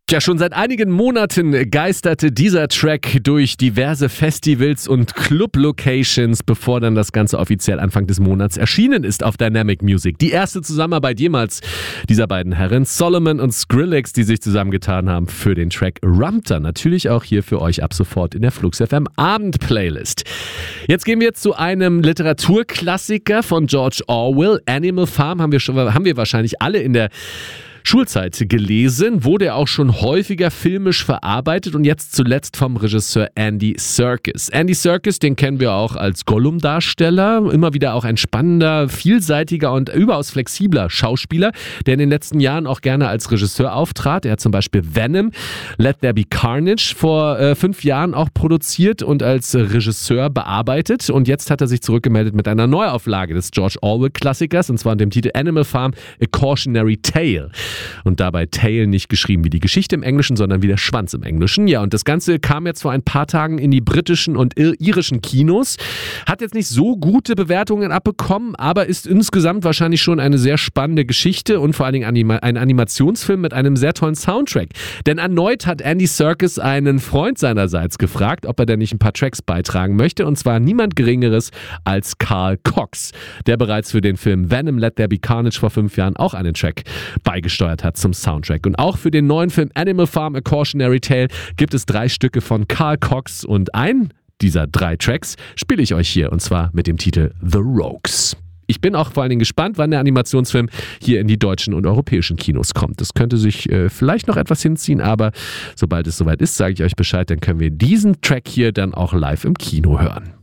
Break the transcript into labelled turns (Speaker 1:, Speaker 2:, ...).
Speaker 1: Ja, schon seit einigen Monaten geisterte dieser Track durch diverse Festivals und Club-Locations, bevor dann das Ganze offiziell Anfang des Monats erschienen ist auf Dynamic Music. Die erste Zusammenarbeit jemals dieser beiden Herren, Solomon und Skrillex, die sich zusammengetan haben für den Track Rumpter. Natürlich auch hier für euch ab sofort in der Flux FM Abend-Playlist. Jetzt gehen wir zu einem Literaturklassiker von George Orwell. Animal Farm haben wir wahrscheinlich alle in der Schulzeit gelesen, wurde auch schon häufiger filmisch verarbeitet und jetzt zuletzt vom Regisseur Andy Serkis. Andy Serkis, den kennen wir auch als Gollum-Darsteller, immer wieder auch ein spannender, vielseitiger und überaus flexibler Schauspieler, der in den letzten Jahren auch gerne als Regisseur auftrat. Er hat zum Beispiel Venom, Let There Be Carnage vor 5 Jahren auch produziert und als Regisseur bearbeitet und jetzt hat er sich zurückgemeldet mit einer Neuauflage des George Orwell-Klassikers und zwar unter dem Titel Animal Farm, A Cautionary Tale. Und dabei Tale nicht geschrieben wie die Geschichte im Englischen, sondern wie der Schwanz im Englischen. Ja, und das Ganze kam jetzt vor ein paar Tagen in die britischen und irischen Kinos. Hat jetzt nicht so gute Bewertungen abbekommen, aber ist insgesamt wahrscheinlich schon eine sehr spannende Geschichte und vor allen Dingen ein Animationsfilm mit einem sehr tollen Soundtrack. Denn erneut hat Andy Serkis einen Freund seinerseits gefragt, ob er denn nicht ein paar Tracks beitragen möchte. Und zwar niemand Geringeres als Carl Cox, der bereits für den Film Venom, Let There Be Carnage vor 5 Jahren auch einen Track beigesteuert hat zum Soundtrack. Und auch für den neuen Film Animal Farm, A Cautionary Tale gibt es 3 Stücke von Carl Cox und ein dieser 3 Tracks spiele ich euch hier und zwar mit dem Titel The Rogues. Ich bin auch vor allen Dingen gespannt, wann der Animationsfilm hier in die deutschen und europäischen Kinos kommt. Das könnte sich vielleicht noch etwas hinziehen, aber sobald es soweit ist, sage ich euch Bescheid, dann können wir diesen Track hier dann auch live im Kino hören.